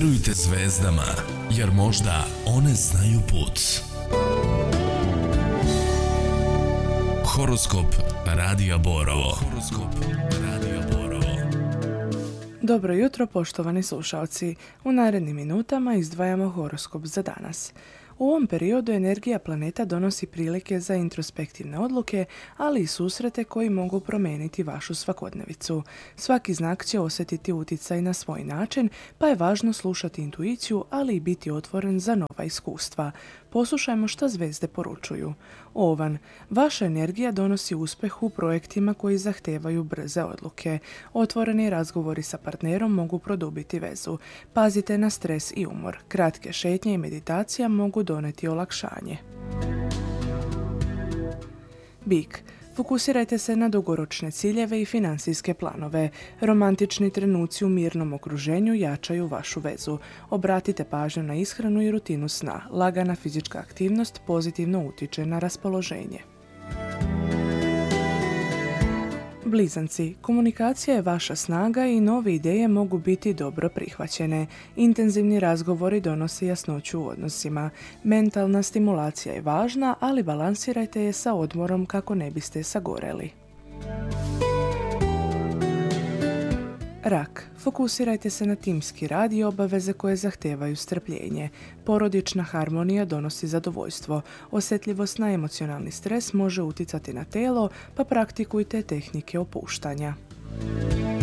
Verujte zvezdama, jer možda one znaju put. Horoskop Radija Borovo. Dobro jutro, poštovani slušalci. U narednim minutama izdvajamo horoskop za danas. U ovom periodu energija planeta donosi prilike za introspektivne odluke, ali i susrete koji mogu promijeniti vašu svakodnevicu. Svaki znak će osjetiti utjecaj na svoj način, pa je važno slušati intuiciju, ali i biti otvoren za nova iskustva. Poslušajmo što zvezde poručuju. Ovan, vaša energija donosi uspjeh u projektima koji zahtevaju brze odluke. Otvoreni razgovori sa partnerom mogu produbiti vezu. Pazite na stres i umor. Kratke šetnje i meditacija mogu doneti olakšanje. Bik, fokusirajte se na dugoročne ciljeve i financijske planove. Romantični trenuci u mirnom okruženju jačaju vašu vezu. Obratite pažnju na ishranu i rutinu sna. Lagana fizička aktivnost pozitivno utječe na raspoloženje. Blizanci, komunikacija je vaša snaga i nove ideje mogu biti dobro prihvaćene. Intenzivni razgovori donose jasnoću u odnosima. Mentalna stimulacija je važna, ali balansirajte je sa odmorom kako ne biste sagoreli. Rak, fokusirajte se na timski rad i obaveze koje zahtevaju strpljenje. Porodična harmonija donosi zadovoljstvo. Osjetljivost na emocionalni stres može utjecati na telo, pa praktikujte tehnike opuštanja.